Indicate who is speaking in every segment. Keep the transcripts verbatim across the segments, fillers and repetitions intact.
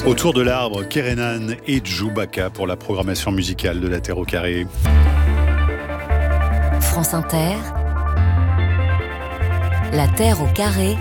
Speaker 1: Autour de l'arbre, Kerenan et Djoubaka pour la programmation musicale de La Terre au carré.
Speaker 2: France Inter, La Terre au carré,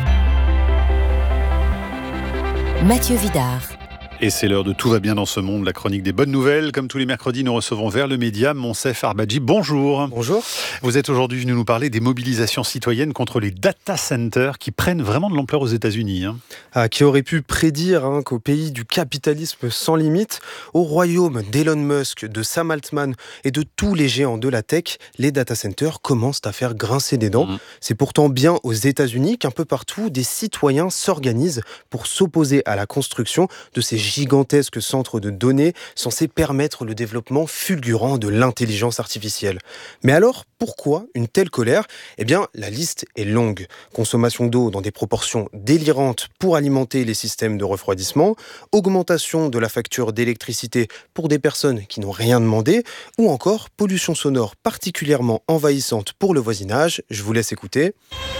Speaker 2: Mathieu Vidard.
Speaker 1: Et c'est l'heure de Tout va bien dans ce monde, la chronique des bonnes nouvelles. Comme tous les mercredis, nous recevons vers le média Monsef Arbadji. Bonjour.
Speaker 3: Bonjour.
Speaker 1: Vous êtes aujourd'hui venu nous parler des mobilisations citoyennes contre les data centers qui prennent vraiment de l'ampleur aux États-Unis. Hein.
Speaker 3: Ah, qui aurait pu prédire hein, qu'au pays du capitalisme sans limite, au royaume d'Elon Musk, de Sam Altman et de tous les géants de la tech, les data centers commencent à faire grincer des dents. Mmh. C'est pourtant bien aux États-Unis qu'un peu partout, des citoyens s'organisent pour s'opposer à la construction de ces gigantesques centres de données censés permettre le développement fulgurant de l'intelligence artificielle. Mais alors, pourquoi une telle colère ? Eh bien, la liste est longue. Consommation d'eau dans des proportions délirantes pour alimenter les systèmes de refroidissement, augmentation de la facture d'électricité pour des personnes qui n'ont rien demandé, ou encore pollution sonore particulièrement envahissante pour le voisinage. Je vous laisse écouter.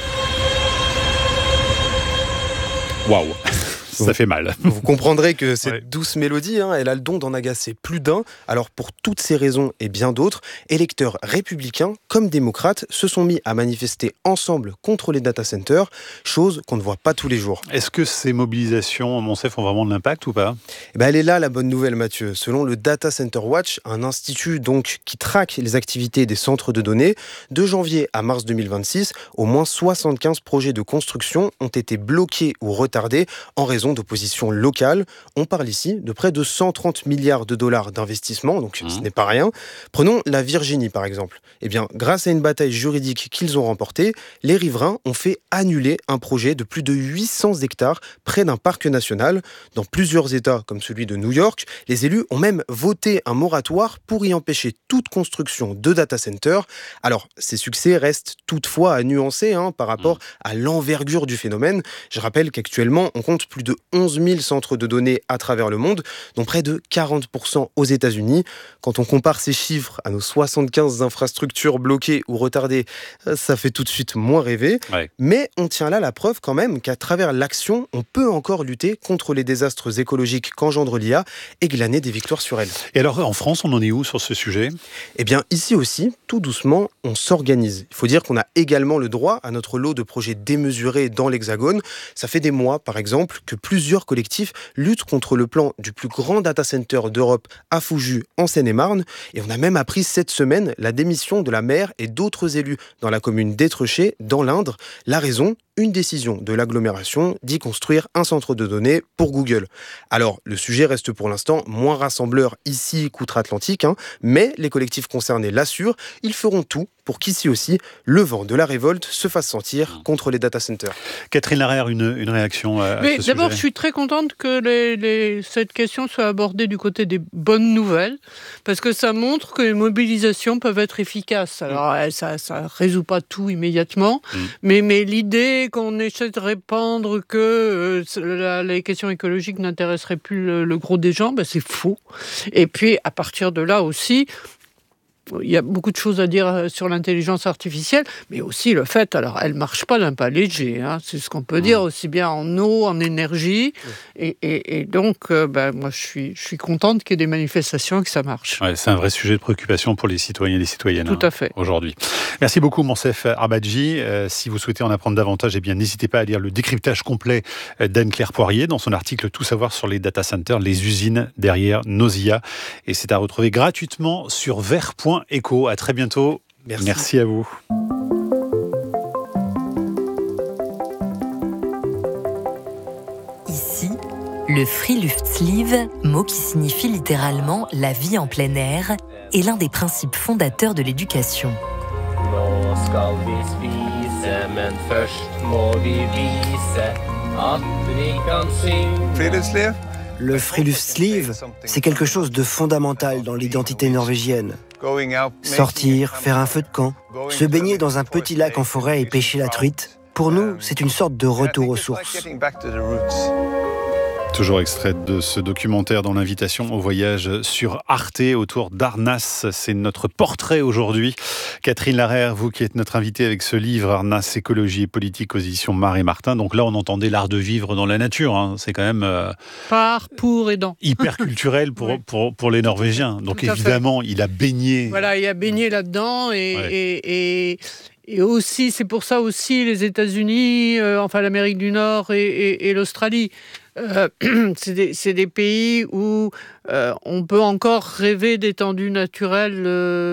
Speaker 1: Waouh! Ça fait mal.
Speaker 3: Vous comprendrez que cette
Speaker 1: ouais.
Speaker 3: douce mélodie, hein, elle a le don d'en agacer plus d'un. Alors pour toutes ces raisons et bien d'autres, électeurs républicains comme démocrates se sont mis à manifester ensemble contre les data centers, chose qu'on ne voit pas tous les jours.
Speaker 1: Est-ce que ces mobilisations, Monsef, ont vraiment de l'impact ou pas ?
Speaker 3: Eh ben, elle est là la bonne nouvelle, Mathieu. Selon le Data Center Watch, un institut donc qui traque les activités des centres de données, de janvier à mars deux mille vingt-six, au moins soixante-quinze projets de construction ont été bloqués ou retardés en raison d'opposition locale. On parle ici de près de cent trente milliards de dollars d'investissement, donc mmh. ce n'est pas rien. Prenons la Virginie par exemple. Eh bien, grâce à une bataille juridique qu'ils ont remportée, les riverains ont fait annuler un projet de plus de huit cents hectares près d'un parc national. Dans plusieurs États, comme celui de New York, les élus ont même voté un moratoire pour y empêcher toute construction de data centers. Alors, ces succès restent toutefois à nuancer hein, par rapport à l'envergure du phénomène. Je rappelle qu'actuellement, on compte plus de onze mille centres de données à travers le monde, dont près de quarante pour cent aux États-Unis. Quand on compare ces chiffres à nos soixante-quinze infrastructures bloquées ou retardées, ça fait tout de suite moins rêver. Ouais. Mais on tient là la preuve quand même qu'à travers l'action, on peut encore lutter contre les désastres écologiques qu'engendre l'I A et glaner des victoires sur elle.
Speaker 1: Et alors, en France, on en est où sur ce sujet ?
Speaker 3: Eh bien, ici aussi, tout doucement, on s'organise. Il faut dire qu'on a également le droit à notre lot de projets démesurés dans l'Hexagone. Ça fait des mois, par exemple, que plusieurs collectifs luttent contre le plan du plus grand data center d'Europe à Fouju, en Seine-et-Marne. Et on a même appris cette semaine la démission de la maire et d'autres élus dans la commune d'Étreché, dans l'Indre. La raison ? Une décision de l'agglomération d'y construire un centre de données pour Google. Alors, le sujet reste pour l'instant moins rassembleur ici qu'outre-Atlantique, hein, mais les collectifs concernés l'assurent, ils feront tout pour qu'ici aussi, le vent de la révolte se fasse sentir contre les data centers.
Speaker 1: Catherine Larère, une, une réaction à,
Speaker 4: Mais
Speaker 1: à ce
Speaker 4: d'abord,
Speaker 1: sujet.
Speaker 4: je suis très contente que les, les, cette question soit abordée du côté des bonnes nouvelles, parce que ça montre que les mobilisations peuvent être efficaces. Alors, mmh. ça ne résout pas tout immédiatement, mmh. mais, mais l'idée qu'on essaie de répandre que euh, la, les questions écologiques n'intéresseraient plus le, le gros des gens, ben c'est faux. Et puis, à partir de là aussi, il y a beaucoup de choses à dire sur l'intelligence artificielle, mais aussi le fait, alors elle ne marche pas d'un pas léger, hein, c'est ce qu'on peut mmh. dire, aussi bien en eau, en énergie, mmh. et, et, et donc euh, ben, moi je suis, je suis contente qu'il y ait des manifestations et que ça marche.
Speaker 1: Ouais, c'est un vrai sujet de préoccupation pour les citoyens et les citoyennes.
Speaker 4: Tout
Speaker 1: hein,
Speaker 4: à fait.
Speaker 1: Aujourd'hui. Merci beaucoup Monsef Arbadji. Euh, si vous souhaitez en apprendre davantage, eh bien, n'hésitez pas à lire le décryptage complet d'Anne-Claire Poirier dans son article Tout savoir sur les data centers, les usines derrière nos I A. Et c'est à retrouver gratuitement sur vert point éco. À très bientôt.
Speaker 3: Merci.
Speaker 1: Merci à vous.
Speaker 2: Ici, le Friluftsliv, mot qui signifie littéralement la vie en plein air, est l'un des principes fondateurs de l'éducation.
Speaker 5: Friluftsliv ? Le Friluftsliv, c'est quelque chose de fondamental dans l'identité norvégienne. Sortir, faire un feu de camp, se baigner dans un petit lac en forêt et pêcher la truite, pour nous, c'est une sorte de retour aux sources.
Speaker 1: Toujours extrait de ce documentaire dans l'invitation au voyage sur Arte autour d'Arnas. C'est notre portrait aujourd'hui. Catherine Larère, vous qui êtes notre invitée avec ce livre Arnas, écologie et politique aux éditions Mar et Martin. Donc là, on entendait l'art de vivre dans la nature. Hein. C'est quand même euh,
Speaker 4: par, pour et dans.
Speaker 1: Hyper culturel pour, oui. pour, pour les Norvégiens. Donc
Speaker 4: Tout
Speaker 1: évidemment, il a baigné.
Speaker 4: Voilà, il a baigné là-dedans et...
Speaker 1: Ouais.
Speaker 4: et, et... Et aussi, c'est pour ça aussi les États-Unis, euh, enfin l'Amérique du Nord et, et, et l'Australie. Euh, c'est, des, c'est des pays où euh, on peut encore rêver d'étendues naturelles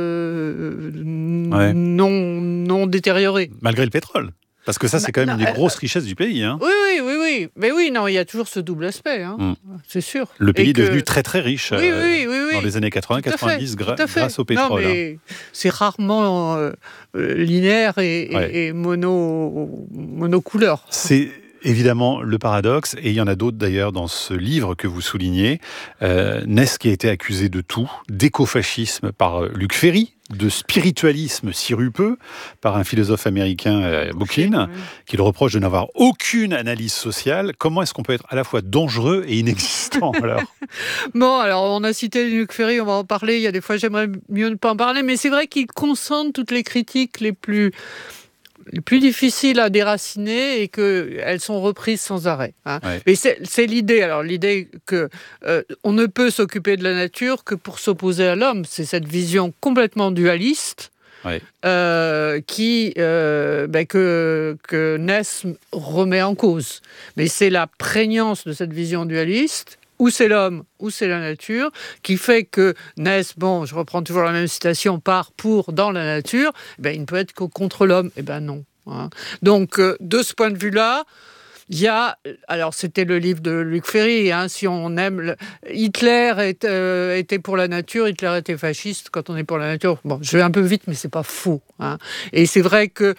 Speaker 4: euh, ouais. non, non détériorées.
Speaker 1: Malgré le pétrole. Parce que ça, c'est quand même une des grosses richesses du pays. Hein.
Speaker 4: Oui, oui, oui, oui. Mais oui, non, il y a toujours ce double aspect, hein. mm. c'est sûr.
Speaker 1: Le pays est que... devenu très, très riche
Speaker 4: oui, oui, oui, oui.
Speaker 1: dans les années quatre-vingts quatre-vingt-dix gra- grâce au pétrole.
Speaker 4: Non, mais hein. C'est rarement euh, linéaire et,
Speaker 1: ouais.
Speaker 4: et, et mono, monocouleur.
Speaker 1: C'est évidemment le paradoxe, et il y en a d'autres d'ailleurs dans ce livre que vous soulignez. Euh, Ness qui a été accusé de tout, d'écofascisme par Luc Ferry, de spiritualisme sirupeux par un philosophe américain, euh, Bookchin, oui. qui le reproche de n'avoir aucune analyse sociale. Comment est-ce qu'on peut être à la fois dangereux et inexistant alors ?
Speaker 4: Bon, alors on a cité Luc Ferry, on va en parler. Il y a des fois j'aimerais mieux ne pas en parler, mais c'est vrai qu'il concentre toutes les critiques les plus... les plus difficiles à déraciner et qu'elles sont reprises sans arrêt. Hein. Ouais. Mais c'est, c'est l'idée. Alors l'idée que euh, on ne peut s'occuper de la nature que pour s'opposer à l'homme. C'est cette vision complètement dualiste ouais. euh, qui euh, ben, que que Ness remet en cause. Mais c'est la prégnance de cette vision dualiste. Ou c'est l'homme, ou c'est la nature, qui fait que Ness, bon, je reprends toujours la même citation, part pour dans la nature, eh ben, il ne peut être que contre l'homme. Eh bien non. Hein. Donc, euh, de ce point de vue-là, il y a... Alors, c'était le livre de Luc Ferry, hein, si on aime... Le, Hitler est, euh, était pour la nature, Hitler était fasciste quand on est pour la nature. Bon, je vais un peu vite, mais c'est pas faux. Hein. Et c'est vrai que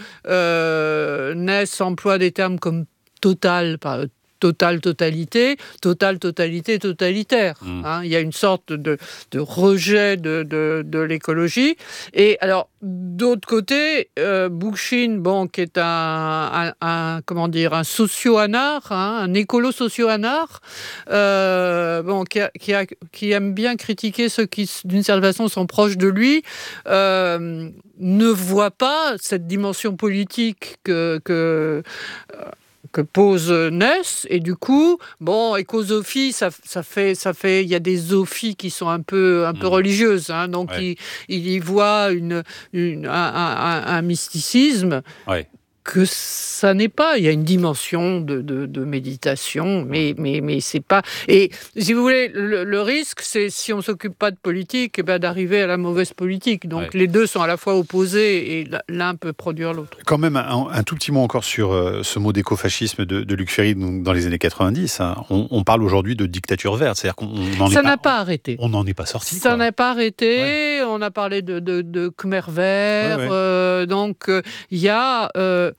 Speaker 4: euh, Ness emploie des termes comme total, par Total, totalité, total, totalité, totalitaire. Mmh. Hein, il y a une sorte de, de rejet de, de, de l'écologie. Et alors, d'autre côté, euh, Bookchin, bon, qui est un, un, un comment dire, un socio-anard, hein, un écolo-socio-anard, euh, bon, qui, a, qui, a, qui aime bien critiquer ceux qui, d'une certaine façon, sont proches de lui, euh, ne voit pas cette dimension politique que... que euh, que pose Ness, et du coup, bon, écosophie, ça, ça fait, ça fait, il y a des zophies qui sont un peu, un peu mmh. religieuses, hein, donc ouais. il, il y voit une, une, un, un, un mysticisme. Ouais. Que ça n'est pas. Il y a une dimension de, de, de méditation, mais, mais, mais c'est pas... Et si vous voulez, le, le risque, c'est si on ne s'occupe pas de politique, eh ben, d'arriver à la mauvaise politique. Donc ouais. les deux sont à la fois opposés et l'un peut produire l'autre.
Speaker 1: Quand même, un, un tout petit mot encore sur euh, ce mot d'écofascisme de, de Luc Ferry donc, dans les années quatre-vingt-dix. Hein. On, on parle aujourd'hui de dictature verte, c'est-à-dire qu'on n'en est
Speaker 4: ça
Speaker 1: pas...
Speaker 4: n'a pas arrêté.
Speaker 1: On n'en est pas sorti.
Speaker 4: Ça
Speaker 1: quoi.
Speaker 4: n'a pas arrêté. Ouais. On a parlé de, de, de Khmer vert. Ouais, ouais. Euh, donc, il euh, y a... Euh,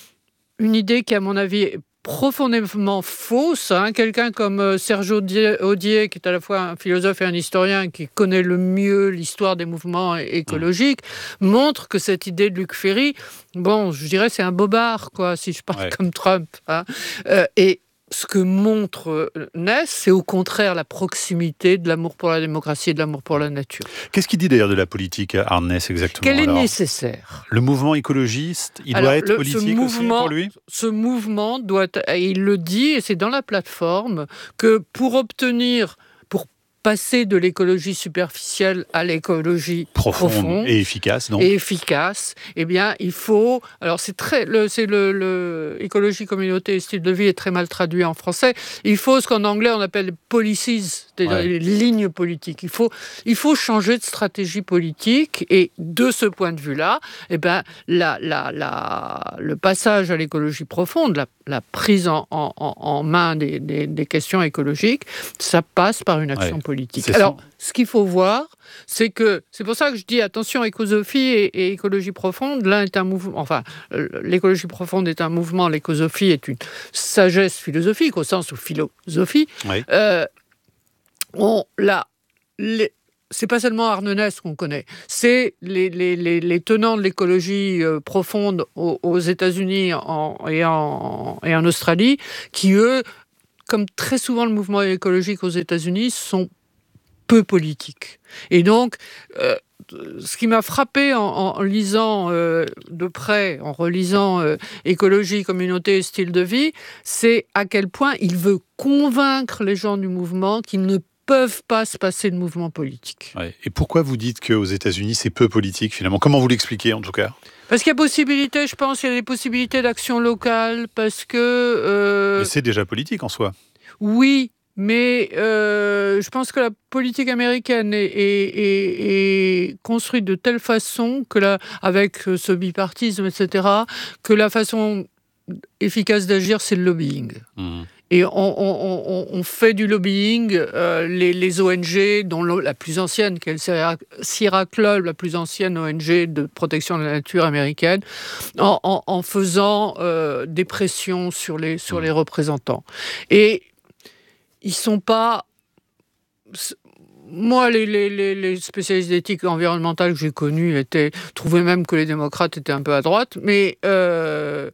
Speaker 4: une idée qui, à mon avis, est profondément fausse. Hein. Quelqu'un comme euh, Serge Audier, Audier, qui est à la fois un philosophe et un historien, qui connaît le mieux l'histoire des mouvements écologiques, mmh. montre que cette idée de Luc Ferry, bon, je dirais c'est un bobard, quoi, si je parle ouais. comme Trump. Hein. Euh, et ce que montre Ness, c'est au contraire la proximité de l'amour pour la démocratie et de l'amour pour la nature.
Speaker 1: Qu'est-ce qu'il dit d'ailleurs de la politique, Arnès, exactement ?
Speaker 4: Qu'elle
Speaker 1: alors
Speaker 4: est nécessaire.
Speaker 1: Le mouvement écologiste, il
Speaker 4: alors,
Speaker 1: doit être
Speaker 4: le,
Speaker 1: politique
Speaker 4: mouvement,
Speaker 1: aussi pour lui ?
Speaker 4: Ce mouvement doit être, et il le dit, et c'est dans la plateforme, que pour obtenir... passer de l'écologie superficielle à l'écologie profonde, profonde
Speaker 1: et efficace, donc.
Speaker 4: Et efficace, eh bien, il faut... Alors, c'est très... Le, c'est le, le... Écologie, communauté et style de vie est très mal traduit en français. Il faut ce qu'en anglais, on appelle policies, ouais. les lignes politiques. Il faut, il faut changer de stratégie politique. Et de ce point de vue-là, eh bien, la, la, la, le passage à l'écologie profonde, la, la prise en, en, en main des, des, des questions écologiques, ça passe par une action ouais. politique. Alors, ce qu'il faut voir, c'est que, c'est pour ça que je dis attention, écosophie et, et écologie profonde, l'un est un mouvement, enfin, l'écologie profonde est un mouvement, l'écosophie est une sagesse philosophique, au sens où philosophie. Oui. Euh, on, là, les, c'est pas seulement Arne Ness qu'on connaît, c'est les, les, les, les tenants de l'écologie euh, profonde aux, aux États-Unis en, et, en, et en Australie, qui, eux, comme très souvent le mouvement écologique aux États-Unis, sont peu politiques. Et donc, euh, ce qui m'a frappé en, en lisant euh, de près, en relisant euh, Écologie, communauté et style de vie, c'est à quel point il veut convaincre les gens du mouvement qu'ils ne peuvent pas se passer de mouvement politique.
Speaker 1: Ouais. Et pourquoi vous dites qu'aux États-Unis, c'est peu politique, finalement ? Comment vous l'expliquez, en tout cas ?
Speaker 4: Parce qu'il y a possibilité, je pense, il y a des possibilités d'action locale, parce que... Euh...
Speaker 1: Mais c'est déjà politique, en soi.
Speaker 4: Oui, mais euh, je pense que la politique américaine est, est, est, est construite de telle façon, que la, avec ce bipartisme, et cetera, que la façon efficace d'agir, c'est le lobbying. Mmh. Et on, on, on, on fait du lobbying, euh, les, les O N G, dont la plus ancienne, qui est le Sierra Club, la plus ancienne O N G de protection de la nature américaine, en, en, en faisant euh, des pressions sur les, sur les représentants. Et ils sont pas... Moi, les, les, les spécialistes d'éthique environnementale que j'ai connus étaient, trouvaient même que les démocrates étaient un peu à droite, mais... Euh,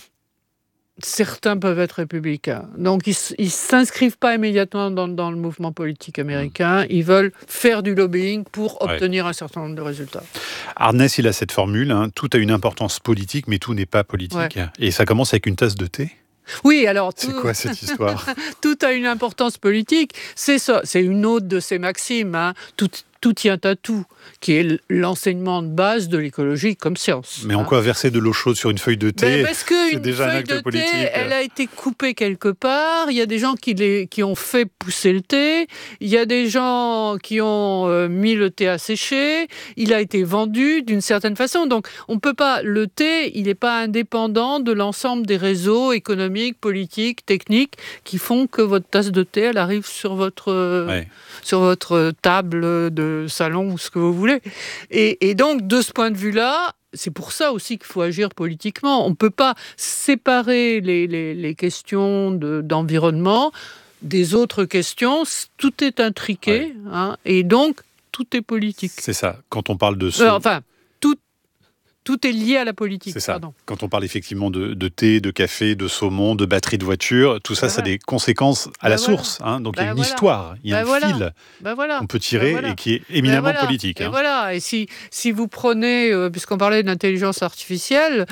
Speaker 4: certains peuvent être républicains. Donc, ils ne s'inscrivent pas immédiatement dans, dans le mouvement politique américain. Ils veulent faire du lobbying pour obtenir ouais. un certain nombre de résultats.
Speaker 1: Arnès, il a cette formule, hein, tout a une importance politique, mais tout n'est pas politique. Ouais. Et ça commence avec une tasse de thé ?
Speaker 4: Oui, alors... Tout...
Speaker 1: C'est quoi cette histoire ?
Speaker 4: Tout a une importance politique. C'est ça. C'est une autre de ces maximes. Hein. Tout, tout tient à tout, qui est l'enseignement de base de l'écologie comme science.
Speaker 1: Mais en hein. quoi verser de l'eau chaude sur une feuille de thé,
Speaker 4: ben parce que
Speaker 1: c'est déjà un acte
Speaker 4: de
Speaker 1: politique.
Speaker 4: Thé, elle a été coupée quelque part. Il y a des gens qui, les, qui ont fait pousser le thé. Il y a des gens qui ont euh, mis le thé à sécher. Il a été vendu d'une certaine façon. Donc, on peut pas... Le thé, il n'est pas indépendant de l'ensemble des réseaux économiques, politiques, techniques qui font que votre tasse de thé, elle arrive sur votre, ouais. sur votre table de salon ou ce que vous voulez. Et, et donc, de ce point de vue-là, c'est pour ça aussi qu'il faut agir politiquement. On ne peut pas séparer les, les, les questions de, d'environnement des autres questions. Tout est intriqué, ouais. hein, et donc, tout est politique.
Speaker 1: C'est ça. Quand on parle de... Ce...
Speaker 4: Euh, enfin, tout Tout est lié à la politique.
Speaker 1: C'est ça.
Speaker 4: Pardon.
Speaker 1: Quand on parle effectivement de, de thé, de café, de saumon, de batterie de voiture, tout ça, ben ça a voilà. des conséquences à ben la voilà. source. Hein. Donc ben il y a une voilà. histoire, il y a ben un voilà. fil
Speaker 4: ben voilà.
Speaker 1: qu'on peut tirer ben voilà. et qui est éminemment
Speaker 4: ben voilà.
Speaker 1: politique.
Speaker 4: Et
Speaker 1: hein.
Speaker 4: voilà. Et si, si vous prenez, euh, puisqu'on parlait d'intelligence artificielle,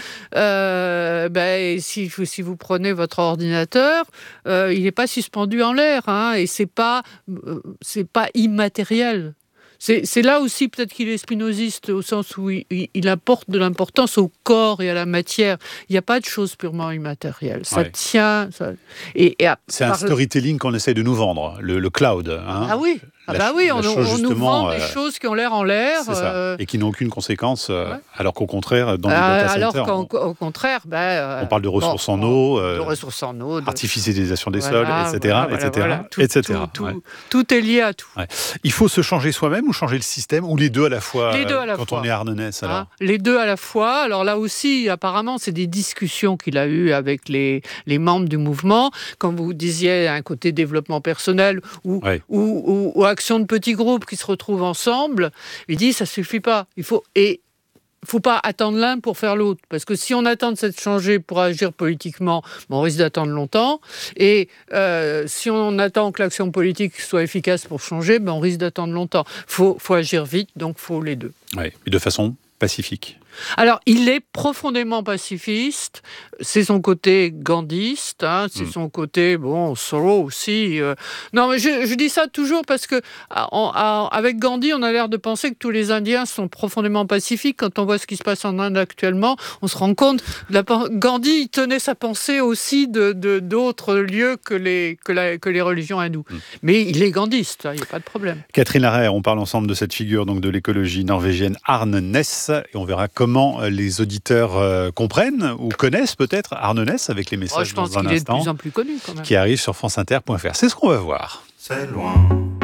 Speaker 4: euh, ben, si, si vous prenez votre ordinateur, euh, il n'est pas suspendu en l'air. Hein, et ce n'est pas, euh, c'est pas immatériel. C'est, c'est là aussi peut-être qu'il est spinoziste au sens où il, il apporte de l'importance au corps et à la matière. Il n'y a pas de choses purement immatérielles. Ça ouais. tient... Ça... Et, et à,
Speaker 1: c'est un storytelling le... qu'on essaie de nous vendre, le, le cloud. Hein.
Speaker 4: Ah oui, ah bah oui, on, on nous vend euh, des choses qui ont l'air en l'air.
Speaker 1: C'est ça. Euh... Et qui n'ont aucune conséquence, euh, ouais. alors qu'au contraire, dans les
Speaker 4: euh,
Speaker 1: data
Speaker 4: alors
Speaker 1: centers...
Speaker 4: Alors qu'au contraire... Ben, euh,
Speaker 1: on parle de ressources
Speaker 4: bon,
Speaker 1: en eau,
Speaker 4: euh, de ressources en eau, de...
Speaker 1: artificialisation des
Speaker 4: voilà,
Speaker 1: sols, et cetera.
Speaker 4: Voilà,
Speaker 1: et cetera,
Speaker 4: voilà, tout,
Speaker 1: et cetera.
Speaker 4: Tout,
Speaker 1: ouais.
Speaker 4: tout, tout est lié à tout.
Speaker 1: Ouais. Il faut se changer soi-même ou changer le système, ou les deux à la fois,
Speaker 4: les deux à la
Speaker 1: quand
Speaker 4: fois.
Speaker 1: on est Arnès, alors hein,
Speaker 4: les deux à la fois. Alors là aussi, apparemment, c'est des discussions qu'il a eues avec les, les membres du mouvement. Comme vous disiez, un côté développement personnel ou, ouais. ou, ou, ou action de petits groupes qui se retrouvent ensemble. Il dit, ça ne suffit pas. Il faut... Et, il ne faut pas attendre l'un pour faire l'autre. Parce que si on attend de s'être changé pour agir politiquement, on risque d'attendre longtemps. Et euh, si on attend que l'action politique soit efficace pour changer, ben on risque d'attendre longtemps. Il faut, faut agir vite, donc il faut les deux.
Speaker 1: Oui, et de façon pacifique.
Speaker 4: Alors, il est profondément pacifiste. C'est son côté gandhiste, hein, c'est mm. son côté, bon, Thoreau aussi. Euh... Non, mais je, je dis ça toujours parce que en, en, avec Gandhi, on a l'air de penser que tous les Indiens sont profondément pacifiques. Quand on voit ce qui se passe en Inde actuellement, on se rend compte la, Gandhi il tenait sa pensée aussi de, de, d'autres lieux que les, que, la, que les religions hindoues. Mm. Mais il est gandhiste, il n'y a pas de problème.
Speaker 1: Catherine Larère, on parle ensemble de cette figure donc, de l'écologie norvégienne Arnès, et on verra comment Comment les auditeurs euh, comprennent ou connaissent peut-être Arnès avec les messages
Speaker 4: oh, je pense
Speaker 1: dans un
Speaker 4: qu'il
Speaker 1: instant,
Speaker 4: est de plus en plus connu quand même.
Speaker 1: Qui arrive sur franceinter point f r. C'est ce qu'on va voir.
Speaker 6: C'est loin.